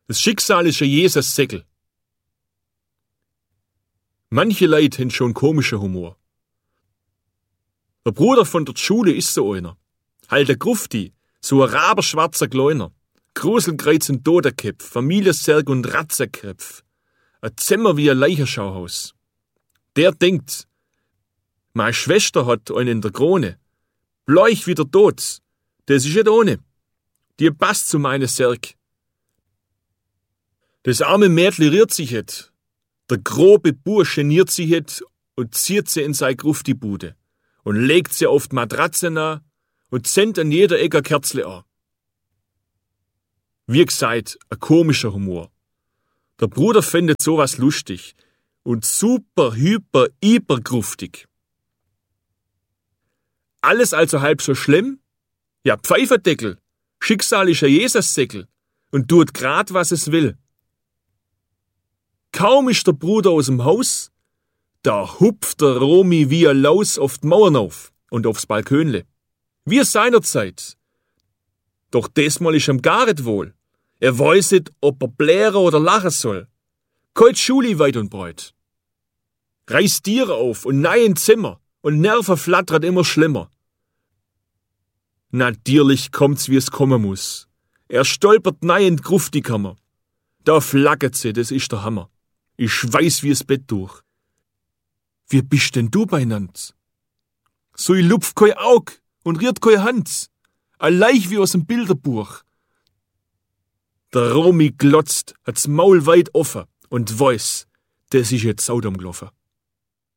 Das Schicksal ist ein Jesus-Säckel. Manche Leute haben schon komischen Humor. Der Bruder von der Schule ist so einer. Halt der Grufti, so ein raberschwarzer Kleiner. Gruselkreuz und Totenköpf, Familiensärg und Ratzenköpf. Ein Zimmer wie ein Leichenschauhaus. Der denkt, meine Schwester hat einen in der Krone. Bleich wie der Tod. Das ist nicht ohne. Die passt zu meinem Särg. Das arme Mädchen rührt sich het. Der grobe Bursch geniert sich het und zieht sie in seine Grufti-Bude und legt sie auf die Matratze nah und zündet an jeder Ecke ein Kerzle an. Wie gesagt, ein komischer Humor. Der Bruder findet sowas lustig und super, hyper, gruftig. Alles also halb so schlimm? Ja, Pfeiferdeckel, Schicksal ist ein Jesus-Säckel und tut grad, was es will. Kaum ist der Bruder aus dem Haus, da hupft der Romi wie ein Laus auf die Mauern auf und aufs Balkönle. Wie seinerzeit. Doch diesmal ist ihm gar nicht wohl. Er weiß nicht, ob er blären oder lachen soll. Kein Schuli weit und breit. Reißt Tiere auf und nein Zimmer und Nerven flattert immer schlimmer. Natürlich kommt's, wie es kommen muss. Er stolpert nein in die Grufti-Kammer. Da flackert sie, das ist der Hammer. Ich schweiß wie das Bett durch. Wie bist denn du beinand? So ich lupf kein Aug und rührt keine Hand. Alleich wie aus dem Bilderbuch. Der Romi glotzt, hat's Maul weit offen und weiß, das ist jetzt Saudam gelaufen.